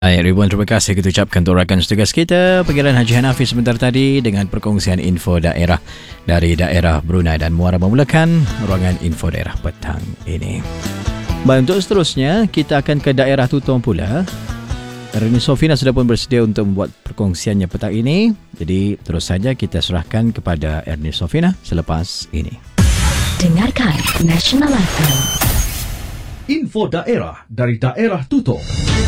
Ribuan terima kasih kita ucapkan untuk rakan setugas kita Panggilan Haji Hanafi sebentar tadi dengan perkongsian info daerah dari daerah Brunei dan Muara memulakan ruangan info daerah petang ini. Baik, untuk seterusnya kita akan ke daerah Tutong pula. Ernie Sofina sudah pun bersedia untuk membuat perkongsiannya petang ini. Jadi terus saja kita serahkan kepada Ernie Sofina selepas ini. Dengarkan National FM. Info daerah dari daerah Tutong.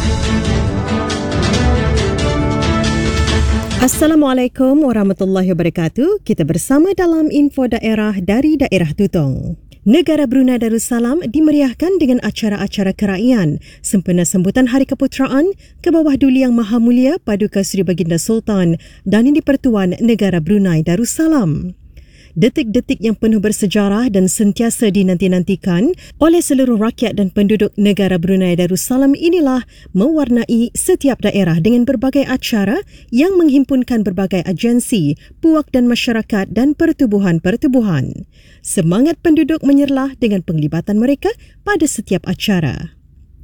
Assalamualaikum warahmatullahi wabarakatuh. Kita bersama dalam info daerah dari daerah Tutong. Negara Brunei Darussalam dimeriahkan dengan acara-acara kerajaan sempena sambutan Hari Keputeraan ke bawah Duli Yang Maha Mulia Paduka Seri Baginda Sultan dan Yang di-Pertuan Negara Brunei Darussalam. Detik-detik yang penuh bersejarah dan sentiasa dinanti-nantikan oleh seluruh rakyat dan penduduk negara Brunei Darussalam inilah mewarnai setiap daerah dengan berbagai acara yang menghimpunkan berbagai agensi, puak dan masyarakat dan pertubuhan-pertubuhan. Semangat penduduk menyerlah dengan penglibatan mereka pada setiap acara.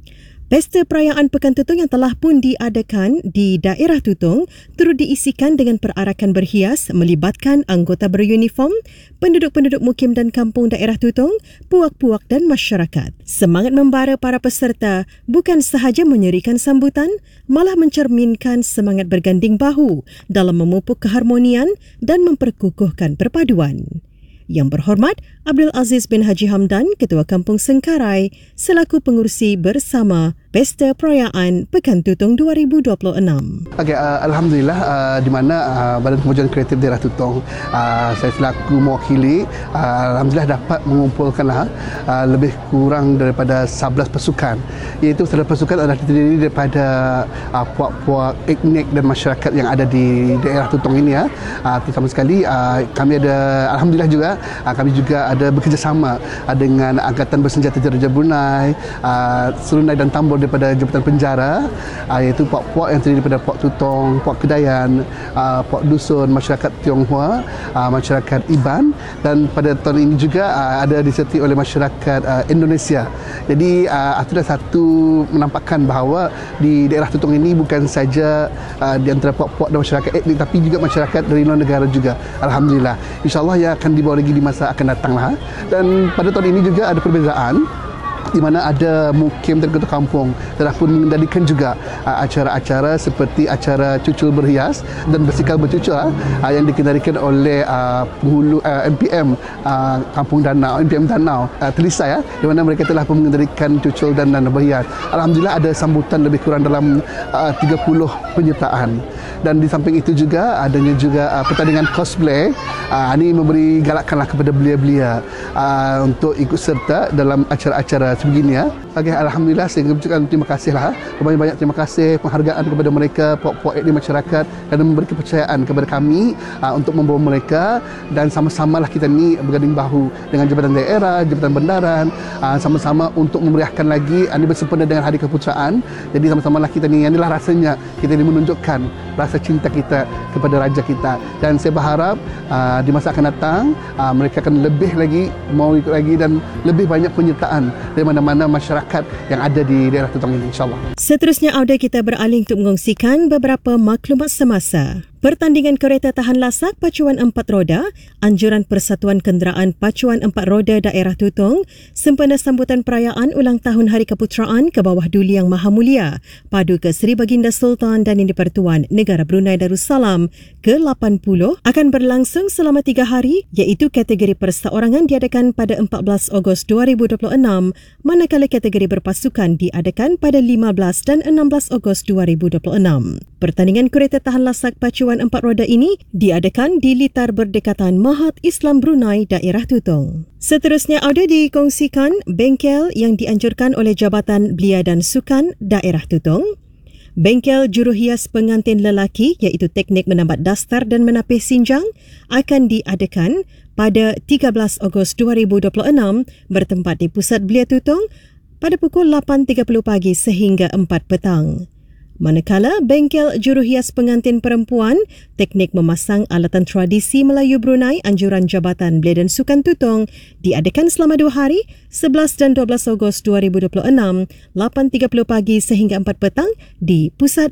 Pesta perayaan Pekan Tutong yang telah pun diadakan di daerah Tutong turut diisikan dengan perarakan berhias melibatkan anggota beruniform, penduduk-penduduk mukim dan kampung daerah Tutong, puak-puak dan masyarakat. Semangat membara para peserta bukan sahaja menyerikan sambutan, malah mencerminkan semangat berganding bahu dalam memupuk keharmonian dan memperkukuhkan perpaduan. Yang berhormat Abdul Aziz bin Haji Hamdan, Ketua Kampung Sengkarai, selaku pengurusi bersama Pesta Perayaan Pekan Tutong 2026. Okey, alhamdulillah di mana Badan Kemajuan Kreatif Daerah Tutong, saya selaku mewakili, alhamdulillah dapat mengumpulkan lebih kurang daripada 11 pasukan. Iaitu 11 pasukan adalah terdiri daripada puak-puak etnik dan masyarakat yang ada di daerah Tutong ini ya. Terutama sekali kami ada, alhamdulillah juga kami juga ada bekerjasama dengan Angkatan Bersenjata Raja Brunei, Serunai dan Tambor daripada Jabatan Penjara, iaitu puak-puak yang terdiri daripada puak Tutong, puak Kedayan, puak Dusun, masyarakat Tionghoa, masyarakat Iban, dan pada tahun ini juga ada disertai oleh masyarakat Indonesia. Jadi itu adalah satu menampakkan bahawa di daerah Tutong ini bukan saja di antara puak-puak dan masyarakat etnik, tapi juga masyarakat dari luar negara juga. Alhamdulillah. InsyaAllah yang akan dibawa lagi di masa akan datang lah. Dan pada tahun ini juga ada perbezaan di mana ada mukim dan ketua kampung telah pun mengendalikan juga acara-acara seperti acara cucul berhias dan bersikal bercucul yang dikendalikan oleh penghulu MPM Kampung Danau, MPM Danau Telisa ya, di mana mereka telah pun mengendalikan cucul dan berhias. Alhamdulillah ada sambutan lebih kurang dalam 30 penyertaan. Dan di samping itu juga adanya juga pertandingan cosplay. Ini memberi galakanlah kepada belia-belia untuk ikut serta dalam acara-acara sebegini ya. Okay, alhamdulillah saya mengucapkan terima kasih lah. Banyak-banyak terima kasih, penghargaan kepada mereka, puak-puak etnik masyarakat, dan memberi kepercayaan kepada kami untuk membawa mereka, dan sama-samalah kita ni berganding bahu dengan Jabatan Daerah, Jabatan Bendaran, sama-sama untuk memeriahkan lagi ini bersempena dengan Hari Keputeraan. Jadi sama-samalah kita ni, inilah rasanya kita ni menunjukkan rasa cinta kita kepada raja kita, dan saya berharap di masa akan datang mereka akan lebih lagi mau ikut lagi dan lebih banyak penyertaan dari mana-mana masyarakat yang ada di daerah Tutong ini, insyaAllah. Seterusnya, Auda, kita beralih untuk mengongsikan beberapa maklumat semasa. Pertandingan kereta tahan lasak pacuan 4 roda, anjuran Persatuan Kenderaan Pacuan 4 Roda Daerah Tutong sempena sambutan perayaan ulang tahun Hari Keputeraan ke bawah Duli Yang Maha Mulia Paduka Seri Baginda Sultan dan Yang di-Pertuan Negara Brunei Darussalam ke-80 akan berlangsung selama 3 hari, iaitu kategori perseorangan diadakan pada 14 Ogos 2026, manakala kategori berpasukan diadakan pada 15 dan 16 Ogos 2026. Pertandingan kereta tahan lasak pacuan 4 roda ini diadakan di Litar Berdekatan Mahat Islam Brunei Daerah Tutong. Seterusnya, audio dikongsikan bengkel yang dianjurkan oleh Jabatan Belia dan Sukan Daerah Tutong. Bengkel juruhias pengantin lelaki iaitu teknik menambat dastar dan menapis sinjang akan diadakan pada 13 Ogos 2026 bertempat di Pusat Belia Tutong pada pukul 8.30 pagi sehingga 4 petang. Manakala bengkel juruhias pengantin perempuan, teknik memasang alatan tradisi Melayu Brunei anjuran Jabatan Belia dan Sukan Tutong diadakan selama 2 hari, 11 dan 12 Ogos 2026, 8.30 pagi sehingga 4 petang di Pusat